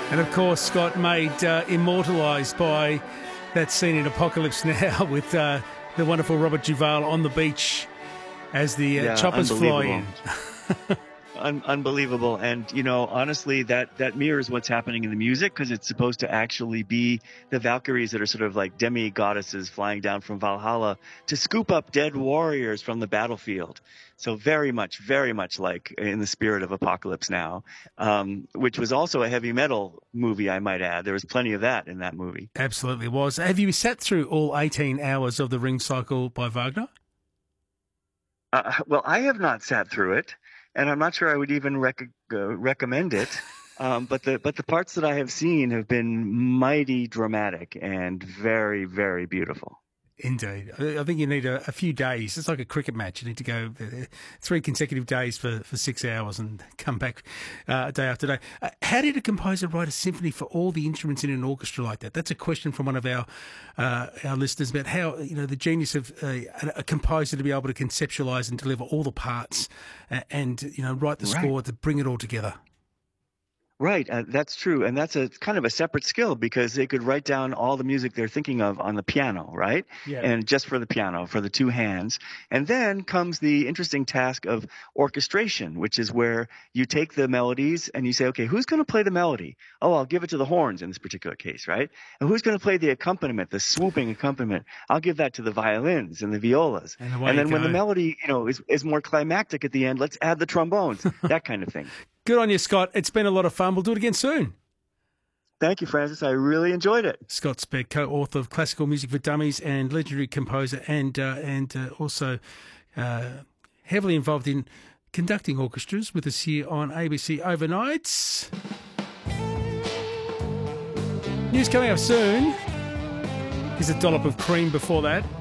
And of course, Scott, made immortalised by that scene in Apocalypse Now with the wonderful Robert Duvall on the beach as the choppers fly in. Unbelievable. And, you know, honestly, that mirrors what's happening in the music, because it's supposed to actually be the Valkyries that are sort of like demi-goddesses flying down from Valhalla to scoop up dead warriors from the battlefield. So very much like in the spirit of Apocalypse Now, which was also a heavy metal movie, I might add. There was plenty of that in that movie. Absolutely was. Have you sat through all 18 hours of the Ring Cycle by Wagner? Well, I have not sat through it. And I'm not sure I would even recommend it. But the parts that I have seen have been mighty dramatic and very, very beautiful. Indeed. I think you need a few days. It's like a cricket match. You need to go 3 consecutive days for 6 hours and come back day after day. How did a composer write a symphony for all the instruments in an orchestra like that? That's a question from one of our listeners about how, you know, the genius of a composer to be able to conceptualise and deliver all the parts and, you know, write the score to bring it all together. Right, that's true, and that's a kind of a separate skill, because they could write down all the music they're thinking of on the piano, right? Yeah. And just for the piano, for the 2 hands. And then comes the interesting task of orchestration, which is where you take the melodies and you say, okay, who's going to play the melody? Oh, I'll give it to the horns in this particular case, right? And who's going to play the accompaniment, the swooping accompaniment? I'll give that to the violins and the violas. And then when the melody, you know, is more climactic at the end, let's add the trombones, that kind of thing. Good on you, Scott. It's been a lot of fun. We'll do it again soon. Thank you, Francis. I really enjoyed it. Scott Speck, co-author of Classical Music for Dummies and legendary composer, and also heavily involved in conducting orchestras, with us here on ABC Overnights. News coming up soon. Here's a dollop of cream before that.